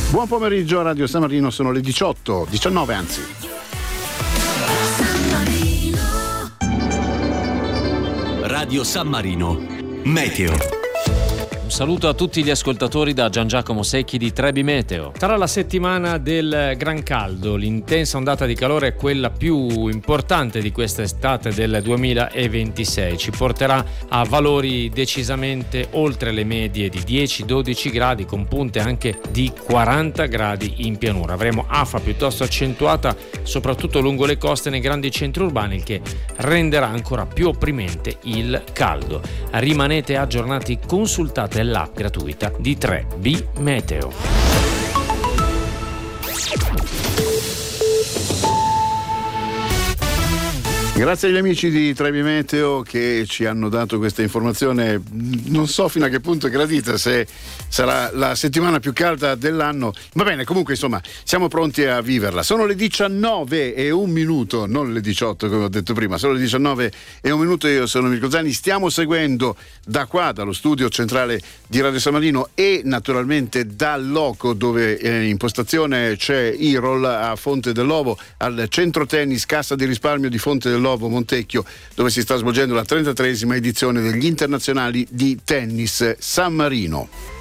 Buon pomeriggio a Radio San Marino, sono le 19 anzi. Radio San Marino, meteo. Un saluto a tutti gli ascoltatori da Gian Giacomo Secchi di Trebi Meteo. Sarà la settimana del gran caldo, l'intensa ondata di calore è quella più importante di questa estate del 2026, ci porterà a valori decisamente oltre le medie di 10-12 gradi con punte anche di 40 gradi in pianura. Avremo afa piuttosto accentuata soprattutto lungo le coste nei grandi centri urbani, il che renderà ancora più opprimente il caldo. Rimanete aggiornati, consultate l'app gratuita di 3B Meteo. Grazie agli amici di Trebi Meteo che ci hanno dato questa informazione, non so fino a che punto è gradita, se sarà la settimana più calda dell'anno. Va bene, comunque insomma siamo pronti a viverla. Sono le 19:01, non le 18 come ho detto prima, sono le 19:01. Io sono Mirko Zani, stiamo seguendo da qua, dallo studio centrale di Radio San Marino e naturalmente dal loco dove in postazione c'è Irol a Fonte dell'Ovo, al centro tennis Cassa di risparmio di Fonte dell'Ovo Montecchio, dove si sta svolgendo la 33esima edizione degli internazionali di tennis San Marino.